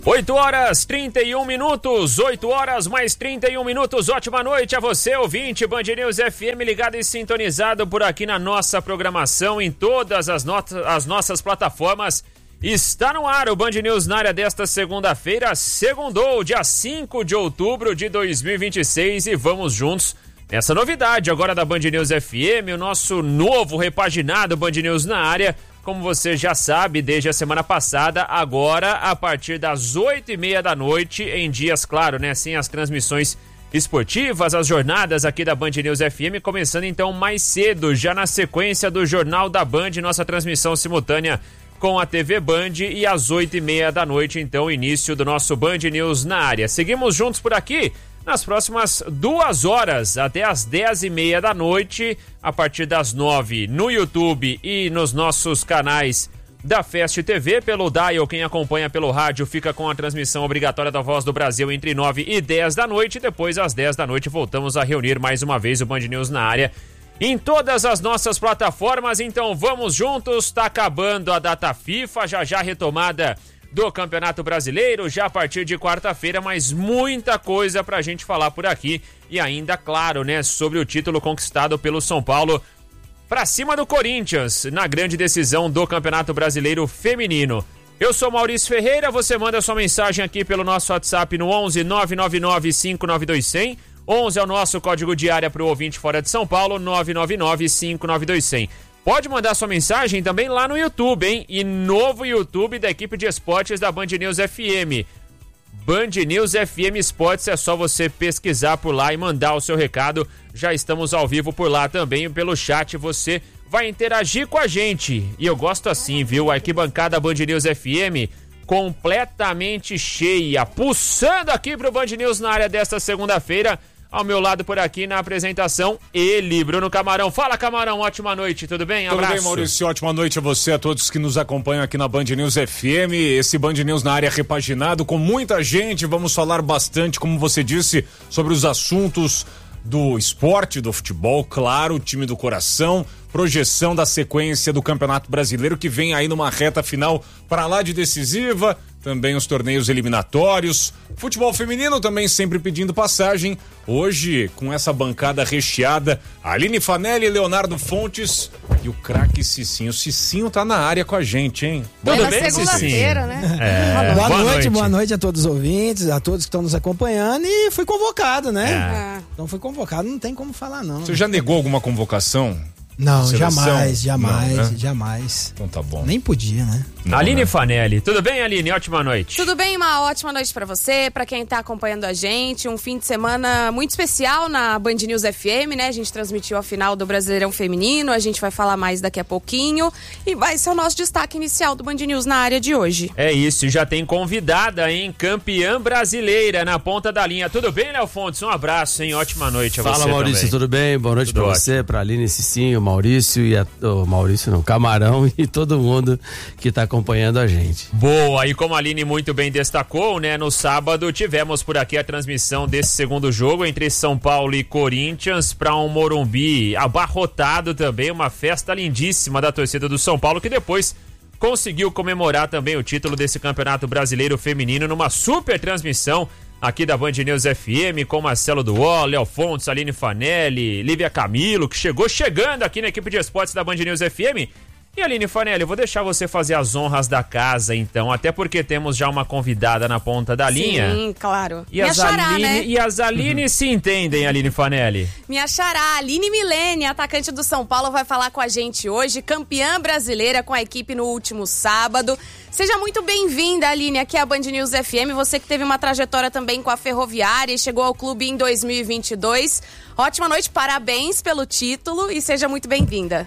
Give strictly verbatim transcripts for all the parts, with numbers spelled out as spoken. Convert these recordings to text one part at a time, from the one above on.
oito horas trinta e um minutos, oito horas mais trinta e um minutos. Ótima noite a você, ouvinte Band News F M, ligado e sintonizado por aqui na nossa programação em todas as, not- as nossas plataformas. Está no ar o Band News na área desta segunda-feira, segundou, dia cinco de outubro de dois mil e vinte e seis, e vamos juntos nessa novidade agora da Band News F M, o nosso novo repaginado Band News na área. Como você já sabe, desde a semana passada, agora a partir das oito e meia da noite, em dias, claro, né, sem as transmissões esportivas, as jornadas aqui da Band News F M, começando então mais cedo, já na sequência do Jornal da Band, nossa transmissão simultânea com a T V Band, e às oito e meia da noite, então, início do nosso Band News na área. Seguimos juntos por aqui nas próximas duas horas, até as dez e meia da noite, a partir das nove, no YouTube e nos nossos canais da Fest T V, pelo Dial. Quem acompanha pelo rádio fica com a transmissão obrigatória da Voz do Brasil entre nove e dez da noite, depois às dez da noite voltamos a reunir mais uma vez o Band News na área em todas as nossas plataformas. Então vamos juntos, tá acabando a data FIFA, já já retomada do Campeonato Brasileiro, já a partir de quarta-feira, mas muita coisa pra gente falar por aqui, e ainda, claro, né, sobre o título conquistado pelo São Paulo pra cima do Corinthians, na grande decisão do Campeonato Brasileiro Feminino. Eu sou Maurício Ferreira, você manda sua mensagem aqui pelo nosso WhatsApp no onze nove nove nove cinco nove dois zero zero, onze é o nosso código de área pro ouvinte fora de São Paulo, nove nove nove cinco nove dois zero zero. Pode mandar sua mensagem também lá no YouTube, hein? E novo YouTube da equipe de esportes da Band News F M. Band News F M Esportes, é só você pesquisar por lá e mandar o seu recado. Já estamos ao vivo por lá também, pelo chat você vai interagir com a gente. E eu gosto assim, viu? A arquibancada Band News F M completamente cheia, pulsando aqui pro Band News na área desta segunda-feira. Ao meu lado por aqui na apresentação, ele, Bruno Camarão. Fala, Camarão, ótima noite, tudo bem? Abraço. Tudo bem, Maurício, ótima noite a você, a todos que nos acompanham aqui na Band News F M. Esse Band News na área repaginado com muita gente. Vamos falar bastante, como você disse, sobre os assuntos do esporte, do futebol, claro, o time do coração, projeção da sequência do Campeonato Brasileiro, que vem aí numa reta final para lá de decisiva, também os torneios eliminatórios, futebol feminino também sempre pedindo passagem. Hoje, com essa bancada recheada, Aline Fanelli, Leonardo Fontes e o craque Cicinho. O Cicinho tá na área com a gente, hein? Tudo é bem, segunda-feira, né? É. Boa, boa noite, noite, boa noite a todos os ouvintes, a todos que estão nos acompanhando, e fui convocado, né? É. Então fui convocado, não tem como falar não. Você já negou alguma convocação? Não, Seleção? jamais, jamais, não, né? jamais. Então tá bom. Nem podia, né? Não, Aline né? Fanelli, tudo bem, Aline? Ótima noite. Tudo bem, uma ótima noite pra você, pra quem tá acompanhando a gente. Um fim de semana muito especial na Band News F M, né? A gente transmitiu a final do Brasileirão Feminino, a gente vai falar mais daqui a pouquinho, e vai ser o nosso destaque inicial do Band News na área de hoje. É isso, já tem convidada, hein? Campeã brasileira na ponta da linha. Tudo bem, Léo Fontes? Um abraço, hein? Ótima noite a Fala, você. Fala, Maurício, também. tudo bem? Boa noite tudo pra ótimo. você, pra Aline, Cicinho, Maurício e a, oh, Maurício não, Camarão e todo mundo que tá acompanhando a gente. Boa, e como a Aline muito bem destacou, né, no sábado tivemos por aqui a transmissão desse segundo jogo entre São Paulo e Corinthians, para um Morumbi abarrotado também, uma festa lindíssima da torcida do São Paulo, que depois conseguiu comemorar também o título desse Campeonato Brasileiro Feminino numa super transmissão aqui da Band News F M, com Marcelo Duó, Léo Fontes, Aline Fanelli, Lívia Camilo, que chegou chegando aqui na equipe de esportes da Band News F M. E Aline Fanelli, eu vou deixar você fazer as honras da casa, então, até porque temos já uma convidada na ponta da linha. Sim, claro. E Me as achará, Aline, né? e as Aline uhum. se entendem, Aline Fanelli. Me achará. Aline Milene, atacante do São Paulo, vai falar com a gente hoje, campeã brasileira com a equipe no último sábado. Seja muito bem-vinda, Aline, aqui à Band News F M. Você que teve uma trajetória também com a Ferroviária e chegou ao clube em dois mil e vinte e dois. Ótima noite, parabéns pelo título e seja muito bem-vinda.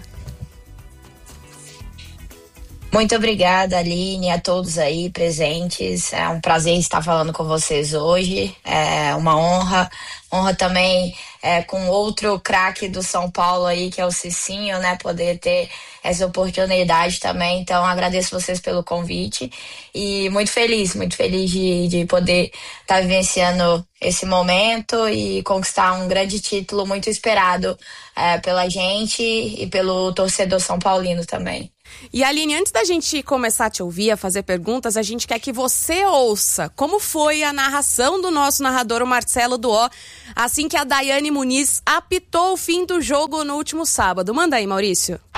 Muito obrigada, Aline, a todos aí presentes. É um prazer estar falando com vocês hoje. É uma honra. Honra também é, com outro craque do São Paulo aí, que é o Cicinho, né? Poder ter essa oportunidade também. Então, agradeço vocês pelo convite. E muito feliz, muito feliz de, de poder estar vivenciando esse momento e conquistar um grande título muito esperado é, pela gente e pelo torcedor são paulino também. E Aline, antes da gente começar a te ouvir, a fazer perguntas, a gente quer que você ouça como foi a narração do nosso narrador, o Marcelo Duó, assim que a Daiane Muniz apitou o fim do jogo no último sábado. Manda aí, Maurício.